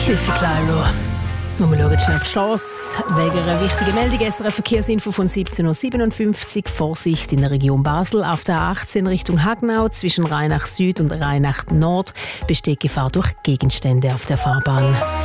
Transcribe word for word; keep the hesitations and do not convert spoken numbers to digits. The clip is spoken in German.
Schiffe Kleilo. Wir schauen schnell auf die Strasse. Wegen einer wichtigen Meldung, S R F-Verkehrsinfo von siebzehn Uhr siebenundfünfzig. Vorsicht in der Region Basel. Auf der A achtzehn Richtung Hagenau zwischen Rheinach Süd und Rheinach Nord besteht Gefahr durch Gegenstände auf der Fahrbahn.